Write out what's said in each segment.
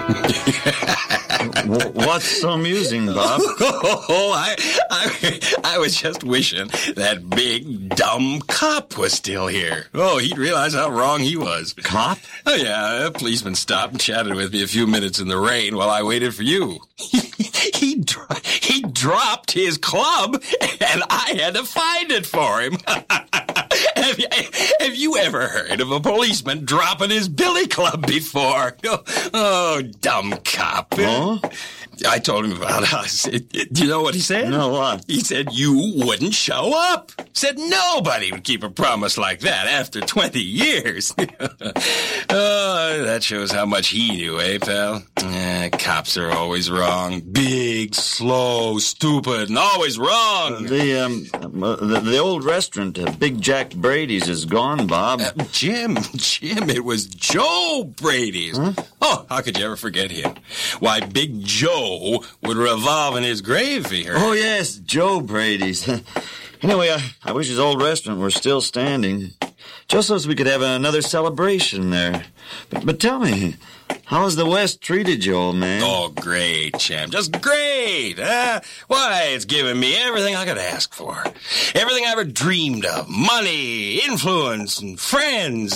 What's so amusing, Bob? I was just wishing that big, dumb cop was still here. Oh, he'd realize how wrong he was. Cop? Oh, yeah, a policeman stopped and chatted with me a few minutes in the rain while I waited for you. He dropped his club, and I had to find it for him. Have you ever heard of a policeman dropping his billy club before? Oh, dumb cop. Huh? I told him about us. Do you know what he said? No, what? He said you wouldn't show up. Said nobody would keep a promise like that after 20 years. Oh, that shows how much he knew, eh, pal? Cops are always wrong. Big, slow, stupid, and always wrong. The old restaurant, Big Jack Brady's, is gone, Bob. Jim, it was Joe Brady's. Huh? Oh, how could you ever forget him? Why, Big Joe would revolve in his grave if he heard. Oh, yes, Joe Brady's. Anyway, I wish his old restaurant were still standing, just so we could have another celebration there. But tell me, how has the West treated you, old man? Oh, great, champ. Just great. Why, it's given me everything I could ask for. Everything I ever dreamed of. Money, influence, and friends.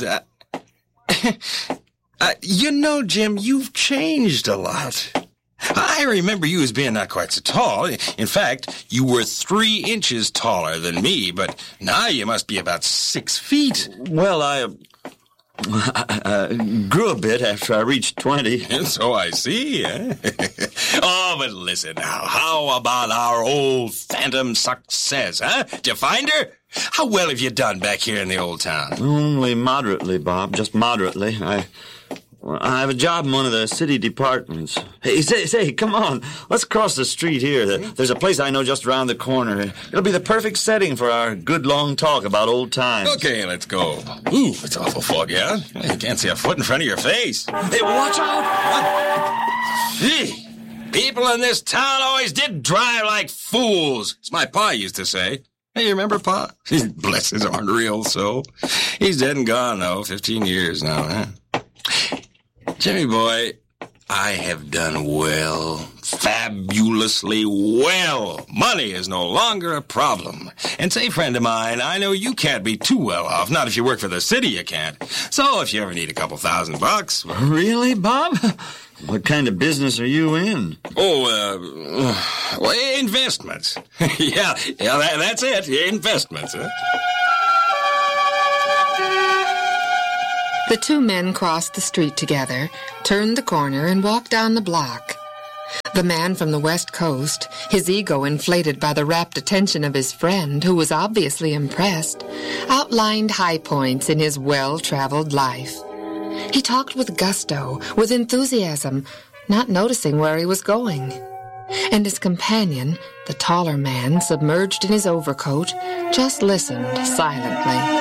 You know, Jim, you've changed a lot. I remember you as being not quite so tall. In fact, you were 3 inches taller than me, but now you must be about 6 feet. Well, I grew a bit after I reached 20. And so I see, eh? Oh, but listen now. How about our old phantom success, huh? Did you find her? How well have you done back here in the old town? Only moderately, Bob. Just moderately. I have a job in one of the city departments. Hey, say, come on. Let's cross the street here. There's a place I know just around the corner. It'll be the perfect setting for our good long talk about old times. Okay, let's go. Ooh, it's awful foggy, huh? You can't see a foot in front of your face. Hey, watch out! Gee, people in this town always did drive like fools. As my pa used to say. Hey, you remember Pa? Bless his unreal soul. He's dead and gone, though. 15 years now, huh? Jimmy boy, I have done well, fabulously well. Money is no longer a problem. And say, friend of mine, I know you can't be too well off. Not if you work for the city, you can't. So if you ever need a couple $1,000... Really, Bob? What kind of business are you in? Oh, investments. yeah, that's it, investments, huh? The 2 men crossed the street together, turned the corner, and walked down the block. The man from the West Coast, his ego inflated by the rapt attention of his friend, who was obviously impressed, outlined high points in his well-traveled life. He talked with gusto, with enthusiasm, not noticing where he was going. And his companion, the taller man, submerged in his overcoat, just listened silently.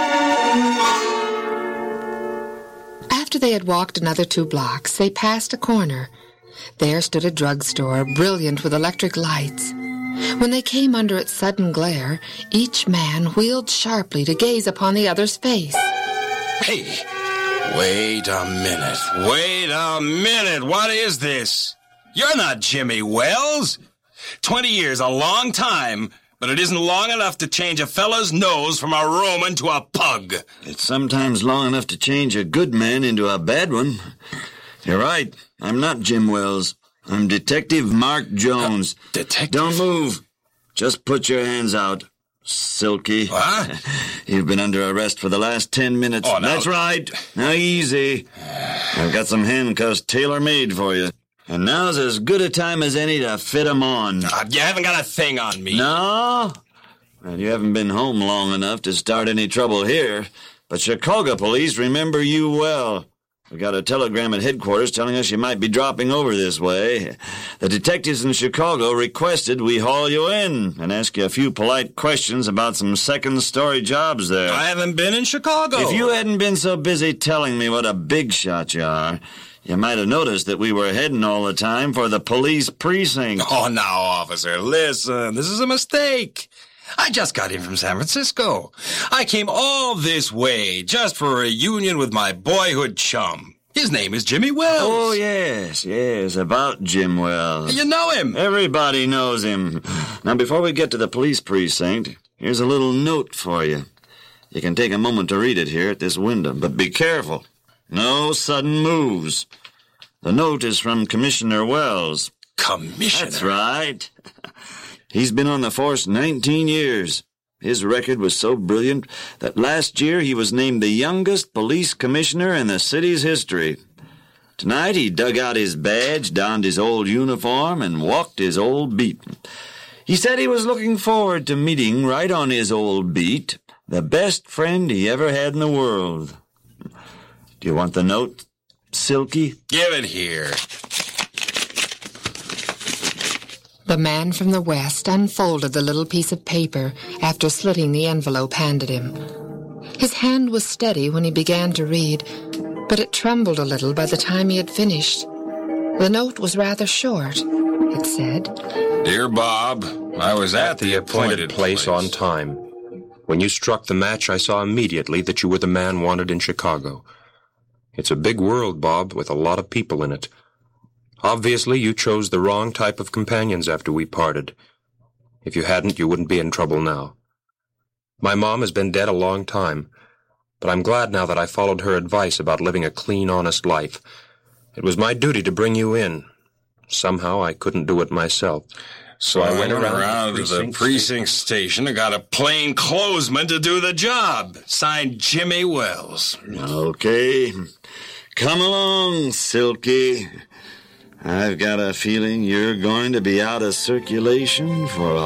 After they had walked another 2 blocks, they passed a corner. There stood a drugstore, brilliant with electric lights. When they came under its sudden glare, each man wheeled sharply to gaze upon the other's face. Hey, wait a minute. What is this? You're not Jimmy Wells. 20 years, a long time. But it isn't long enough to change a fella's nose from a Roman to a pug. It's sometimes long enough to change a good man into a bad one. You're right. I'm not Jim Wells. I'm Detective Mark Jones. Detective? Don't move. Just put your hands out, Silky. What? You've been under arrest for the last 10 minutes. Oh, no. That's right. Now, easy. I've got some handcuffs tailor-made for you. And now's as good a time as any to fit 'em on. You haven't got a thing on me. No? Well, you haven't been home long enough to start any trouble here. But Chicago police remember you well. We got a telegram at headquarters telling us you might be dropping over this way. The detectives in Chicago requested we haul you in and ask you a few polite questions about some second-story jobs there. I haven't been in Chicago. If you hadn't been so busy telling me what a big shot you are, you might have noticed that we were heading all the time for the police precinct. Oh, now, officer, listen. This is a mistake. I just got in from San Francisco. I came all this way just for a reunion with my boyhood chum. His name is Jimmy Wells. Oh, yes, about Jim Wells. You know him. Everybody knows him. Now, before we get to the police precinct, here's a little note for you. You can take a moment to read it here at this window, but be careful. No sudden moves. The note is from Commissioner Wells. Commissioner? That's right. He's been on the force 19 years. His record was so brilliant that last year he was named the youngest police commissioner in the city's history. Tonight he dug out his badge, donned his old uniform, and walked his old beat. He said he was looking forward to meeting right on his old beat the best friend he ever had in the world. Do you want the note, Silky? Give it here. The man from the West unfolded the little piece of paper after slitting the envelope handed him. His hand was steady when he began to read, but it trembled a little by the time he had finished. The note was rather short. It said, Dear Bob, I was at the appointed place on time. When you struck the match, I saw immediately that you were the man wanted in Chicago. It's a big world, Bob, with a lot of people in it. Obviously, you chose the wrong type of companions after we parted. If you hadn't, you wouldn't be in trouble now. My mom has been dead a long time, but I'm glad now that I followed her advice about living a clean, honest life. It was my duty to bring you in. Somehow I couldn't do it myself. So I went around to the precinct station and got a plainclothesman to do the job. Signed Jimmy Wells. Okay. Come along, Silky. I've got a feeling you're going to be out of circulation for a